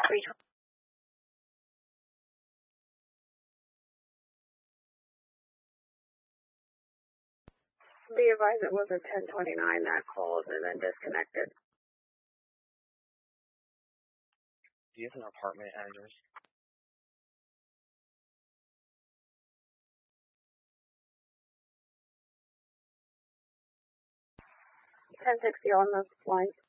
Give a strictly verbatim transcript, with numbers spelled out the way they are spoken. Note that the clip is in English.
three. Be advised it was a ten twenty-nine that called and then disconnected. Do you have an apartment address? ten sixty on the line.